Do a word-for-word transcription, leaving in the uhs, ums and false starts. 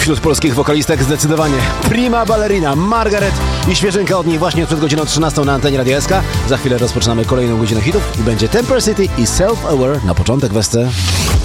wśród polskich wokalistek zdecydowanie. Prima ballerina Margaret i świeżynka od niej właśnie przed godziną trzynastą na antenie Radia S K. Za chwilę rozpoczynamy kolejną godzinę hitów i będzie Temper City i Self Aware na początek w S C.